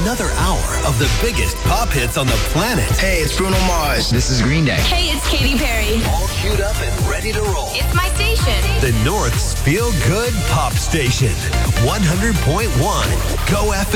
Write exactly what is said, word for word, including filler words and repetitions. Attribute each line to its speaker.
Speaker 1: another hour of the biggest pop hits on the planet.
Speaker 2: Hey, it's Bruno Mars.
Speaker 3: This is Green Day.
Speaker 4: Hey, it's Katy Perry.
Speaker 1: All queued up and ready to roll.
Speaker 4: It's my station.
Speaker 1: The North's Feel Good Pop Station. one hundred point one Go F M.